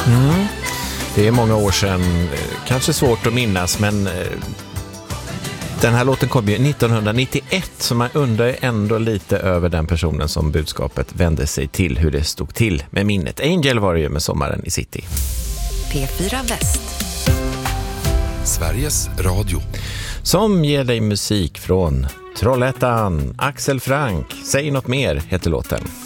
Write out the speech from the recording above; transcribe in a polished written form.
Det är många år sedan, kanske svårt att minnas, men den här låten kom ju 1991, så man undrar ändå lite över den personen som budskapet vände sig till, hur det stod till med minnet. Angel var det ju med Sommaren i City. P4 Väst. Sveriges Radio. Som ger dig musik från Trollhättan. Axel Frank, säg något mer, heter låten.